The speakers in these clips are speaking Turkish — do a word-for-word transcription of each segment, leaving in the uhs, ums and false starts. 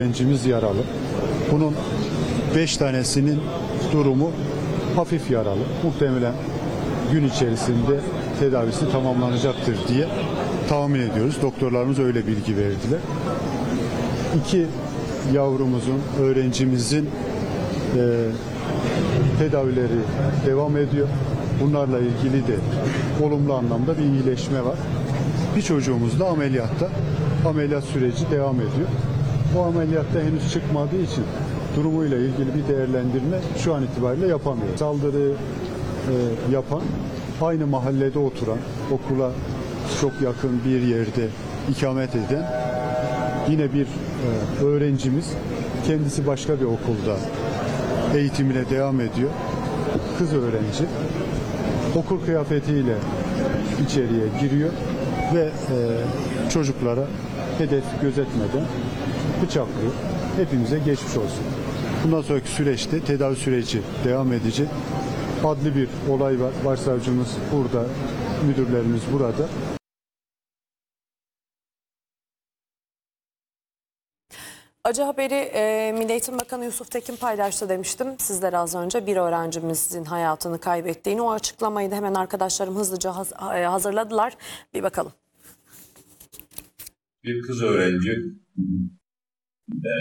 Öğrencimiz yaralı. Bunun beş tanesinin durumu hafif yaralı. Muhtemelen gün içerisinde tedavisi tamamlanacaktır diye tahmin ediyoruz. Doktorlarımız öyle bilgi verdiler. İki yavrumuzun, öğrencimizin e, tedavileri devam ediyor. Bunlarla ilgili de olumlu anlamda bir iyileşme var. Bir çocuğumuz da ameliyatta. Ameliyat süreci devam ediyor. Bu ameliyatta henüz çıkmadığı için durumuyla ilgili bir değerlendirme şu an itibariyle yapamıyor. Saldırı e, yapan, aynı mahallede oturan, okula çok yakın bir yerde ikamet eden yine bir e, öğrencimiz, kendisi başka bir okulda eğitimine devam ediyor. Kız öğrenci okul kıyafetiyle içeriye giriyor ve e, çocuklara hedef gözetmeden bıçaklıyor. Hepimize geçmiş olsun. Bundan sonraki süreçte tedavi süreci devam edecek. Adli bir olay var. Başsavcımız burada, müdürlerimiz burada. Acı haberi e, Milli Eğitim Bakanı Yusuf Tekin paylaştı demiştim sizlere az önce. Bir öğrencimizin hayatını kaybettiğini, o açıklamayı da hemen arkadaşlarım hızlıca haz hazırladılar. Bir bakalım. Bir kız öğrenci e,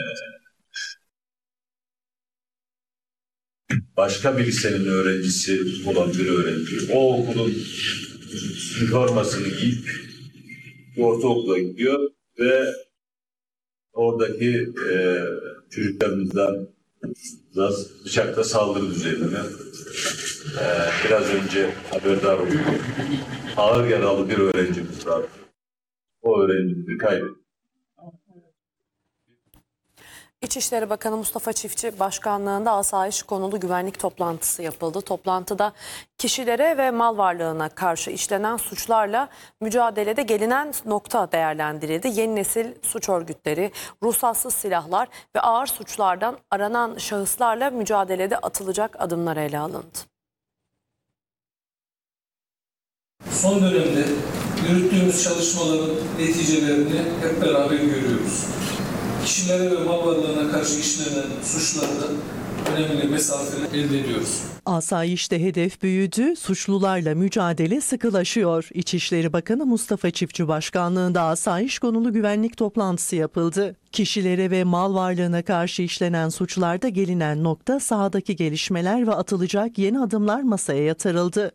başka bir lisenin öğrencisi olan bir öğrenci. O okulun üniformasını giyip ortaokula gidiyor ve oradaki e, çocuklarımızdan bıçakla saldırı düzenine e, biraz önce haberdar olduk. Ağır yaralı bir öğrencimiz var. O öğrencimizi kaybettik. İçişleri Bakanı Mustafa Çiftçi başkanlığında asayiş konulu güvenlik toplantısı yapıldı. Toplantıda kişilere ve mal varlığına karşı işlenen suçlarla mücadelede gelinen nokta değerlendirildi. Yeni nesil suç örgütleri, ruhsatsız silahlar ve ağır suçlardan aranan şahıslarla mücadelede atılacak adımlar ele alındı. Son dönemde yürüttüğümüz çalışmaların neticelerini hep beraber görüyoruz. Kişilere ve mal varlığına karşı işlenen suçlarda önemli mesafeler elde ediyoruz. Asayişte hedef büyüdü, suçlularla mücadele sıkılaşıyor. İçişleri Bakanı Mustafa Çiftçi başkanlığında asayiş konulu güvenlik toplantısı yapıldı. Kişilere ve mal varlığına karşı işlenen suçlarda gelinen nokta, sahadaki gelişmeler ve atılacak yeni adımlar masaya yatırıldı.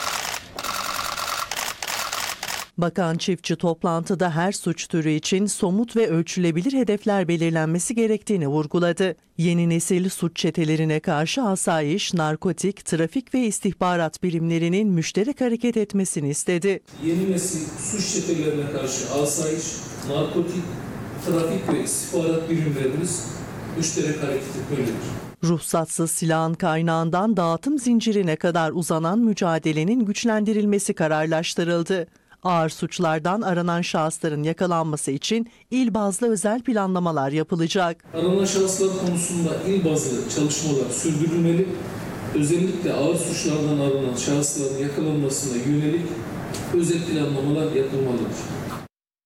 Bakan Çiftçi toplantıda her suç türü için somut ve ölçülebilir hedefler belirlenmesi gerektiğini vurguladı. Yeni nesil suç çetelerine karşı asayiş, narkotik, trafik ve istihbarat birimlerinin müşterek hareket etmesini istedi. Yeni nesil suç çetelerine karşı asayiş, narkotik, trafik ve istihbarat birimlerimiz müşterek hareket etmelidir. Ruhsatsız silahın kaynağından dağıtım zincirine kadar uzanan mücadelenin güçlendirilmesi kararlaştırıldı. Ağır suçlardan aranan şahısların yakalanması için il bazlı özel planlamalar yapılacak. Aranan şahıslar konusunda il bazlı çalışmalar sürdürülmeli. Özellikle ağır suçlardan aranan şahısların yakalanmasına yönelik özel planlamalar yapılmalıdır.